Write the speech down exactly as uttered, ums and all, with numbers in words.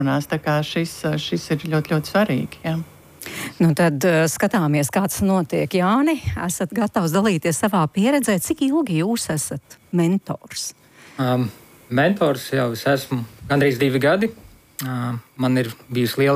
Tā kā šis, šis ir ļoti, ļoti svarīgi. Jā. Nu tad uh, skatāmies, kāds notiek. Jāni, esat gatavs dalīties savā pieredzē. Cik ilgi jūs esat mentors? Um, mentors jau es esmu gandrīz divi gadi. Uh, man ir bijusi liela